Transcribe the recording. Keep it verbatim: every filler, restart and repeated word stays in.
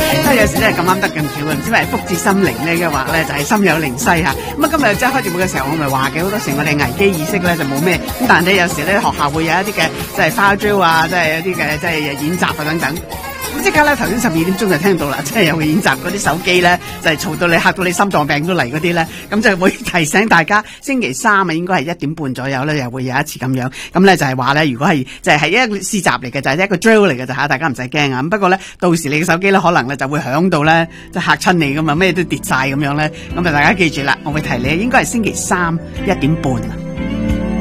都有時咧咁啱得咁巧啊，唔知係福至心靈咧嘅話咧，就係、是、心有靈犀嚇。咁啊，今日即係開節目嘅時候，我咪話嘅好多時我哋危機意識咧就冇咩，咁但係咧有時咧學校會有一啲嘅即係 fire drill 啊，即係一啲嘅即係演習啊等等。咁即刻咧頭先十二點鐘就聽到啦，即係有個演習嗰啲手機咧就係、是、嘈到你嚇到你心臟病都嚟嗰啲咧，咁就會提醒大家星期三啊應該係一點半左右咧又會有一次咁樣，咁咧就係話咧如果係就係、是、一個試習嚟嘅，就係、是、一個 drill 嚟嘅就嚇，大家唔使驚啊。咁不過咧到時你嘅手機咧可能咧就會響到咧即係嚇親你咁啊，咩都跌晒咁樣咧，咁就大家記住啦，我會提你應該係星期三一點半啊。